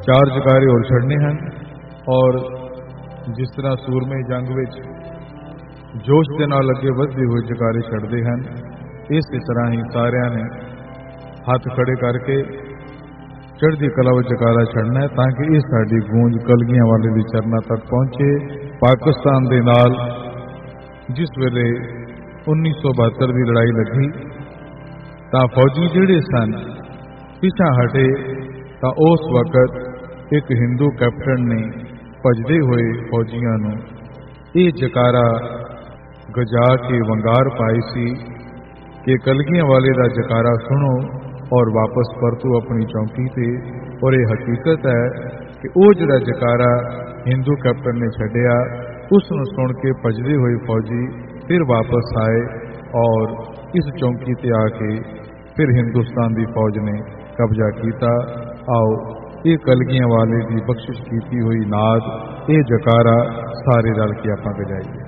4 जकारे और छड़ने हैं और जिस तरह सूरमे जंग विच जोश के नाल अगे वधदे हुए जकारे छड़ते हैं, इस तरह ही सारिਆਂ ने हथ खड़े करके चढ़दी कला विच जकारा छड़ना है ताकि इस साडी गूंज कलगियां वाले दी चरना तक पहुंचे। पाकिस्तान दे नाल जिस वेले 1972 की लड़ाई लगी तो फौजी जिहड़े सन पिछा हटे तो उस वक्त एक हिंदू कैप्टन ने भजदे हुए फौजियां नूं ये जकारा गजा के वंगार पाई सी कि कलगियां वाले का जकारा सुनो और वापस परतो अपनी चौकी ते। और ये हकीकत है कि वो जिहड़ा जकारा हिंदू कैप्टन ने छड्डिया उस नूं सुन के भजदे हुए फौजी फिर वापस आए और इस चौकी ते आके फिर हिंदुस्तान की फौज ने कब्जा किया। आओ ये कलगियां वाले की बख्शिश की हुई नाद ये जकारा सारे रल के आपां बजाइए।